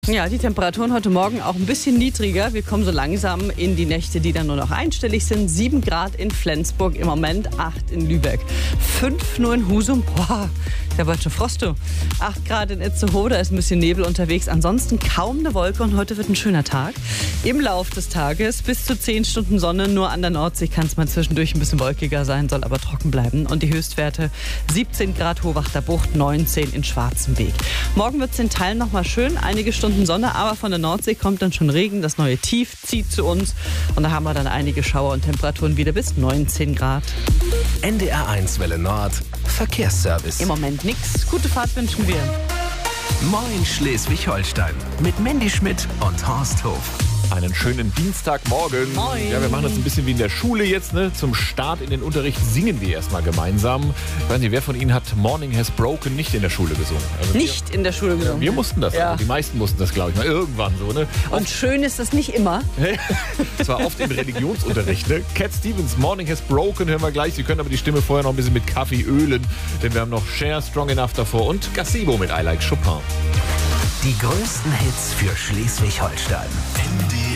Ja, die Temperaturen heute Morgen auch ein bisschen niedriger. Wir kommen so langsam in die Nächte, die dann nur noch einstellig sind. 7 Grad in Flensburg im Moment, 8 in Lübeck. 5 nur in Husum. Boah, da war schon Frost, du. 8 Grad in Itzehoe, da ist ein bisschen Nebel unterwegs. Ansonsten kaum eine Wolke und heute wird ein schöner Tag. Im Lauf des Tages bis zu 10 Stunden Sonne. Nur an der Nordsee kann es mal zwischendurch ein bisschen wolkiger sein, soll aber trocken bleiben. Und die Höchstwerte 17 Grad Hohwachter Bucht, 19 in Schwarzenbeek. Morgen wird es in Teilen noch mal schön. Einige Stunden Sonne, aber von der Nordsee kommt dann schon Regen. Das neue Tief zieht zu uns und da haben wir dann einige Schauer und Temperaturen wieder bis 19 Grad. NDR1 Welle Nord, Verkehrsservice. Im Moment nichts. Gute Fahrt wünschen wir. Moin Schleswig-Holstein mit Mandy Schmidt und Horst Hof. Einen schönen Dienstagmorgen. Moin. Ja, wir machen das ein bisschen wie in der Schule jetzt. Ne? Zum Start in den Unterricht singen wir erstmal gemeinsam. Ich weiß nicht, wer von Ihnen hat Morning Has Broken nicht in der Schule gesungen? Also Nicht in der Schule gesungen. wir mussten das. Ja. Also die meisten mussten das, glaube ich, mal irgendwann so. Ne? Und schön ist das nicht immer. Das war oft im Religionsunterricht. Ne? Cat Stevens, Morning Has Broken hören wir gleich. Sie können aber die Stimme vorher noch ein bisschen mit Kaffee ölen. Denn wir haben noch Cher, Strong Enough davor und Gazebo mit I Like Chopin. Die größten Hits für Schleswig-Holstein. NDR